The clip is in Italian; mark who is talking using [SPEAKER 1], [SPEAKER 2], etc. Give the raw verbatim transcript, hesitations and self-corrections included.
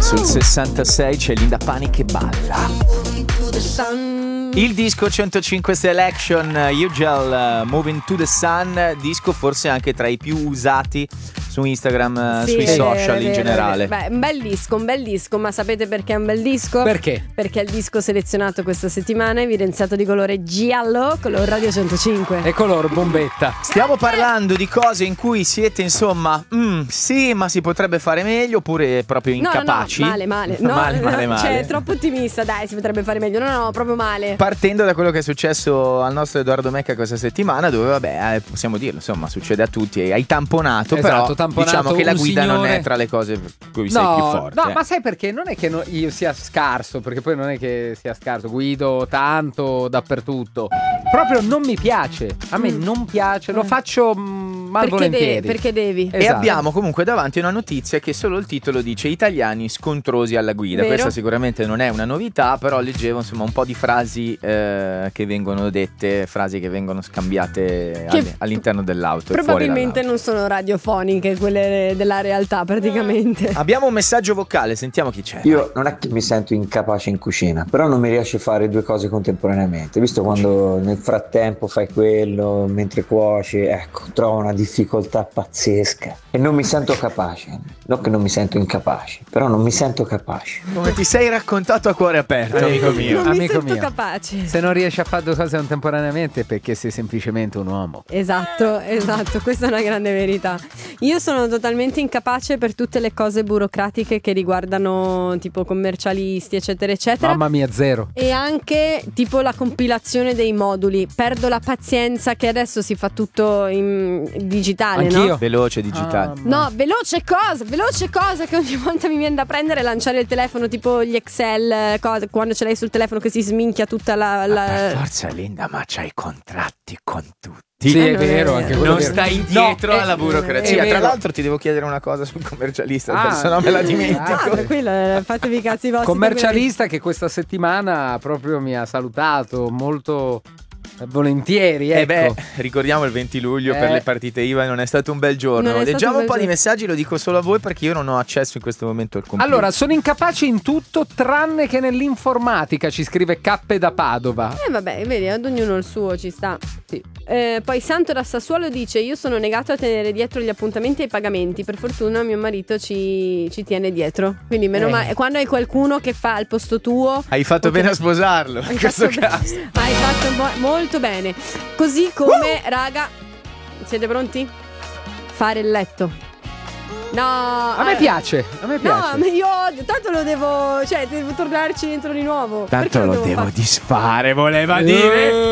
[SPEAKER 1] Sul sessantasei c'è Linda Pani che balla. Il disco centocinque Selection, Ugel, uh, Moving to the Sun, disco forse anche tra i più usati su Instagram,
[SPEAKER 2] sì,
[SPEAKER 1] sui
[SPEAKER 2] vero,
[SPEAKER 1] social
[SPEAKER 2] vero,
[SPEAKER 1] in generale.
[SPEAKER 2] Beh, un bel disco, un bel disco, ma sapete perché è un bel disco?
[SPEAKER 3] Perché?
[SPEAKER 2] Perché è il disco selezionato questa settimana, evidenziato di colore giallo, color Radio centocinque.
[SPEAKER 3] E color bombetta.
[SPEAKER 1] Stiamo parlando di cose in cui siete insomma, mm, sì, ma si potrebbe fare meglio, oppure proprio incapaci.
[SPEAKER 2] No, no, no, male, male. No,
[SPEAKER 1] male, male,
[SPEAKER 2] no,
[SPEAKER 1] male.
[SPEAKER 2] Cioè, è troppo ottimista, dai, si potrebbe fare meglio. No, no, proprio male.
[SPEAKER 1] Partendo da quello che è successo al nostro Edoardo Mecca questa settimana, dove vabbè, eh, possiamo dirlo, insomma, succede a tutti. Hai tamponato,
[SPEAKER 3] Esatto,
[SPEAKER 1] però
[SPEAKER 3] tamponato,
[SPEAKER 1] diciamo che la guida
[SPEAKER 3] signore...
[SPEAKER 1] non è tra le cose per cui
[SPEAKER 3] no,
[SPEAKER 1] sei più forte.
[SPEAKER 3] No,
[SPEAKER 1] eh.
[SPEAKER 3] ma sai perché? Non è che no, io sia scarso, perché poi non è che sia scarso, guido tanto dappertutto. Proprio non mi piace. A me mm. non piace, lo faccio mm, malvolentieri.
[SPEAKER 2] Perché, de- perché devi?
[SPEAKER 1] E
[SPEAKER 3] Esatto.
[SPEAKER 1] abbiamo comunque davanti una notizia che solo il titolo dice italiani scontrosi alla guida.
[SPEAKER 2] Vero?
[SPEAKER 1] Questa sicuramente non è una novità, però leggevo insomma un po' di frasi eh, che vengono dette, frasi che vengono scambiate
[SPEAKER 2] Che
[SPEAKER 1] all- all'interno dell'auto. e fuori
[SPEAKER 2] Probabilmente
[SPEAKER 1] dall'auto.
[SPEAKER 2] non sono radiofoniche quelle della realtà praticamente.
[SPEAKER 1] Abbiamo un messaggio vocale, sentiamo chi c'è.
[SPEAKER 4] Io non è che mi sento incapace in cucina, però non mi riesce a fare due cose contemporaneamente. Visto quando nel frattempo fai quello mentre cuoci, ecco, trovo una difficoltà pazzesca e non mi sento capace. Non che non mi sento incapace, però non mi sento capace.
[SPEAKER 1] Come ti sei raccontato a cuore aperto, amico mio.
[SPEAKER 2] Non mi
[SPEAKER 3] amico
[SPEAKER 2] sento
[SPEAKER 3] mio.
[SPEAKER 2] capace.
[SPEAKER 3] Se non riesci a fare due cose contemporaneamente è perché sei semplicemente un uomo.
[SPEAKER 2] Esatto, esatto, questa è una grande verità. Io sono totalmente incapace per tutte le cose burocratiche che riguardano tipo commercialisti eccetera eccetera.
[SPEAKER 3] Mamma mia, zero.
[SPEAKER 2] E anche tipo la compilazione dei moduli. Perdo la pazienza che adesso si fa tutto in digitale,
[SPEAKER 3] Anch'io.
[SPEAKER 2] no?
[SPEAKER 1] Veloce, digitale.
[SPEAKER 3] Ah,
[SPEAKER 2] No, veloce cosa, veloce cosa che ogni volta mi viene da prendere e lanciare il telefono, tipo gli Excel, cosa, quando ce l'hai sul telefono che si sminchia tutta la... la...
[SPEAKER 1] Per forza Linda, ma c'hai contratti con tutti.
[SPEAKER 3] Sì,
[SPEAKER 2] Eh,
[SPEAKER 3] è
[SPEAKER 2] non è
[SPEAKER 3] vero,
[SPEAKER 2] vero.
[SPEAKER 3] anche quello
[SPEAKER 1] Non
[SPEAKER 3] è vero.
[SPEAKER 1] stai dietro
[SPEAKER 3] No,
[SPEAKER 1] alla
[SPEAKER 3] è-
[SPEAKER 1] burocrazia.
[SPEAKER 3] è
[SPEAKER 1] Tra
[SPEAKER 3] vero.
[SPEAKER 1] l'altro ti devo chiedere una cosa sul commercialista,
[SPEAKER 3] Ah,
[SPEAKER 1] se no me la
[SPEAKER 3] ah,
[SPEAKER 1] dimentico.
[SPEAKER 2] Ah, tranquillo, eh, fatevi i cazzi vostri.
[SPEAKER 3] Commercialista che questa settimana proprio mi ha salutato molto volentieri,
[SPEAKER 1] E
[SPEAKER 3] ecco.
[SPEAKER 1] beh, ricordiamo il venti luglio per
[SPEAKER 3] Eh.
[SPEAKER 1] le partite I V A, non è stato un bel giorno.
[SPEAKER 2] Non è stato
[SPEAKER 1] Leggiamo
[SPEAKER 2] un
[SPEAKER 1] un
[SPEAKER 2] bel
[SPEAKER 1] po' di
[SPEAKER 2] giorno.
[SPEAKER 1] messaggi, lo dico solo a voi perché io non ho accesso in questo momento al computer.
[SPEAKER 3] Allora, sono incapace in tutto tranne che nell'informatica, ci scrive Cappe da Padova.
[SPEAKER 2] Eh vabbè, vedi, ad ognuno il suo, ci sta.
[SPEAKER 3] Sì.
[SPEAKER 2] Eh, poi Santo da Sassuolo dice: io sono negato a tenere dietro gli appuntamenti e i pagamenti. Per fortuna mio marito ci, ci tiene dietro. Quindi meno
[SPEAKER 3] Eh.
[SPEAKER 2] male. Quando hai qualcuno che fa al posto tuo,
[SPEAKER 1] Hai fatto
[SPEAKER 2] ok.
[SPEAKER 1] bene a sposarlo
[SPEAKER 2] Hai
[SPEAKER 1] in questo
[SPEAKER 2] fatto be-
[SPEAKER 1] caso.
[SPEAKER 2] Hai fatto mo- molto bene. Così come, raga, siete pronti? Fare il letto. No,
[SPEAKER 3] A me
[SPEAKER 2] eh,
[SPEAKER 3] piace, a me piace.
[SPEAKER 2] No, ma io odio, tanto lo devo, cioè devo tornarci dentro di nuovo. Perché
[SPEAKER 1] Tanto lo devo
[SPEAKER 2] fare?
[SPEAKER 1] disfare, voleva
[SPEAKER 3] Eh.
[SPEAKER 1] dire.